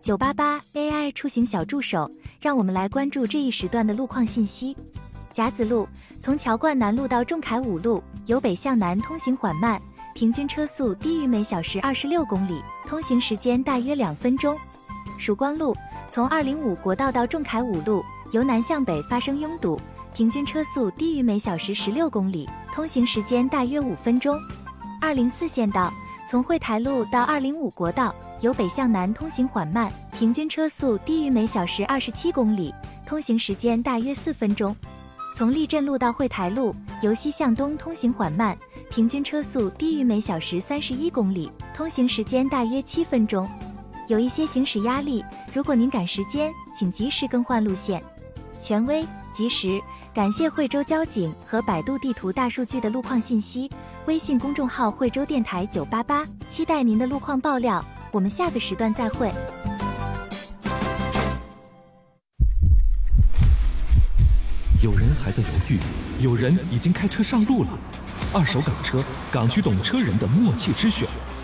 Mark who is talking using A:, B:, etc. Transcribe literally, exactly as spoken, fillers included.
A: 九八八 A I 出行小助手，让我们来关注这一时段的路况信息。甲子路从桥冠南路到仲恺五路，由北向南通行缓慢，平均车速低于每小时二十六公里，通行时间大约两分钟。曙光路从二零五国道到仲恺五路，由南向北发生拥堵，平均车速低于每小时十六公里，通行时间大约五分钟。二零四线道从惠台路到二零五国道，由北向南通行缓慢，平均车速低于每小时二十七公里，通行时间大约四分钟。从立镇路到惠台路，由西向东通行缓慢，平均车速低于每小时三十一公里，通行时间大约七分钟。有一些行驶压力，如果您赶时间，请及时更换路线。权威、及时，感谢惠州交警和百度地图大数据的路况信息。微信公众号惠州电台九八八，期待您的路况爆料。我们下个时段再会。
B: 有人还在犹豫，有人已经开车上路了。二手港车，港区懂车人的默契之选。